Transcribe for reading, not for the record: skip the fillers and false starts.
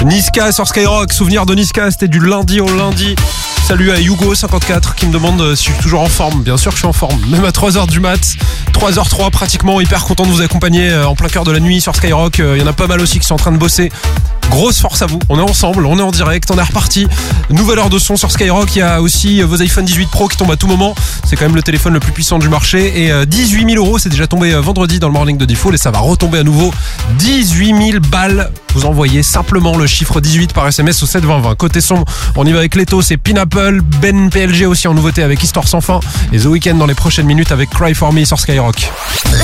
Niska sur Skyrock, souvenir de Niska, c'était du lundi au lundi. Salut à Hugo54 qui me demande si je suis toujours en forme. Bien sûr que je suis en forme, même à 3h du mat, 3h03 pratiquement, hyper content de vous accompagner en plein cœur de la nuit sur Skyrock. Il y en a pas mal aussi qui sont en train de bosser. Grosse force à vous, on est ensemble, on est en direct, on est reparti. Nouvelle heure de son sur Skyrock, il y a aussi vos iPhone 18 Pro qui tombent à tout moment. C'est quand même le téléphone le plus puissant du marché. Et 18 000 €, c'est déjà tombé vendredi dans le Morning de Default et ça va retomber à nouveau. 18 000 balles, vous envoyez simplement le chiffre 18 par SMS au 7 20 20. Côté son, on y va avec Leto, c'est Pineapple, Ben PLG aussi en nouveauté avec Histoire sans fin. Et The Weeknd dans les prochaines minutes avec Cry For Me sur Skyrock. Le